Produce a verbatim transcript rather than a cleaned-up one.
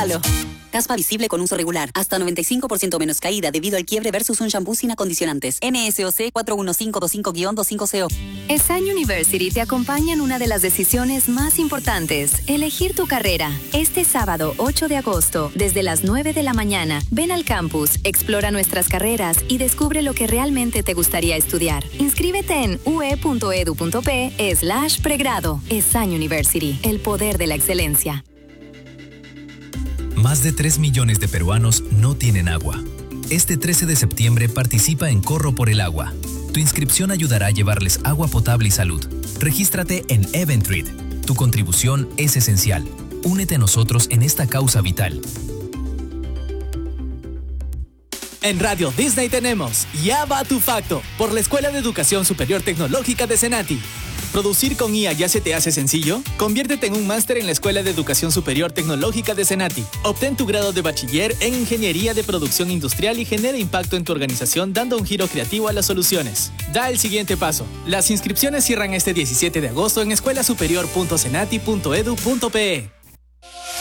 Pruébalo. Caspa visible con uso regular. Hasta noventa y cinco por ciento menos caída debido al quiebre versus un shampoo sin acondicionantes. N S O C cuatro uno cinco dos cinco guión veinticinco C O. Esañ University te acompaña en una de las decisiones más importantes, elegir tu carrera. Este sábado ocho de agosto, desde las nueve de la mañana, ven al campus, explora nuestras carreras y descubre lo que realmente te gustaría estudiar. Inscríbete en ue.edu.p slash pregrado. Esañ University, el poder de la excelencia. Más de tres millones de peruanos no tienen agua. Este trece de septiembre participa en Corro por el Agua. Tu inscripción ayudará a llevarles agua potable y salud. Regístrate en Eventread. Tu contribución es esencial. Únete a nosotros en esta causa vital. En Radio Disney tenemos Ya va tu facto, por la Escuela de Educación Superior Tecnológica de Senati. ¿Producir con I A ya se te hace sencillo? Conviértete en un máster en la Escuela de Educación Superior Tecnológica de Senati. Obtén tu grado de bachiller en Ingeniería de Producción Industrial y genera impacto en tu organización dando un giro creativo a las soluciones. Da el siguiente paso. Las inscripciones cierran este diecisiete de agosto en escuela superior punto senati punto edu punto pe.